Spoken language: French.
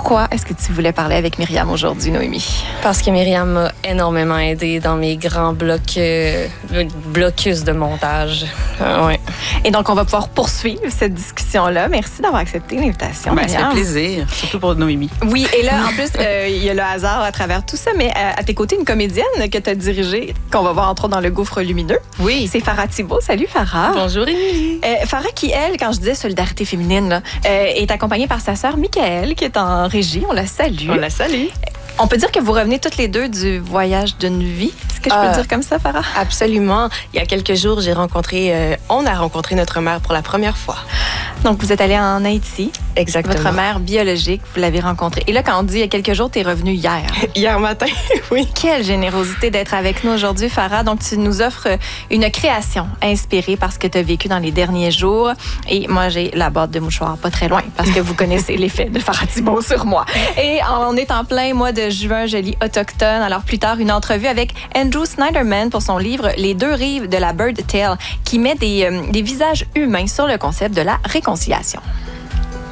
Pourquoi est-ce que tu voulais parler avec Myriam aujourd'hui, Noémie? Parce que Myriam m'a énormément aidée dans mes grands blocus de montage. Ouais. Et donc, on va pouvoir poursuivre cette discussion-là. Merci d'avoir accepté l'invitation. Ça fait plaisir, surtout pour Noémie. Oui, et là, en plus, il y a le hasard à travers tout ça, mais à tes côtés, une comédienne que tu as dirigée, qu'on va voir entre autres dans Le Gouffre lumineux. Oui. C'est Farah Thibault. Salut, Farah. Bonjour, Émilie. Farah qui, elle, quand je disais solidarité féminine, là, est accompagnée par sa sœur Michaëlle, qui est en régie. On la salue. On la salue. On peut dire que vous revenez toutes les deux du voyage d'une vie. Est-ce que je peux dire comme ça, Farah? Absolument. Il y a quelques jours, on a rencontré notre mère pour la première fois. Donc, vous êtes allée en Haïti. Exactement. Votre mère biologique, vous l'avez rencontrée. Et là, quand on dit il y a quelques jours, tu es revenue hier. Hier matin, oui. Quelle générosité d'être avec nous aujourd'hui, Farah. Donc, tu nous offres une création inspirée par ce que tu as vécu dans les derniers jours. Et moi, j'ai la boîte de mouchoirs pas très loin parce que vous connaissez l'effet de Farah Thibault sur moi. Et on est en plein mois de juin, je lis Autochtone. Alors, plus tard, une entrevue avec Andrew Snyderman pour son livre Les deux rives de la Bird Tale qui met des visages humains sur le concept de la réconciliation.